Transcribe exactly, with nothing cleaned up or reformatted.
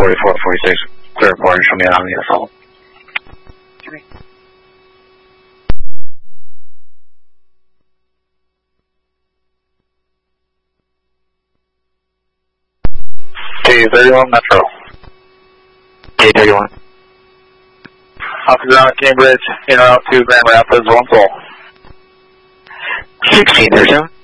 forty-four forty-six, clear reporting, show me out on the assault. T thirty-one Metro. T thirty-one. Off the ground at Cambridge, in route to Grand Rapids, one full. sixteen thirty-seven.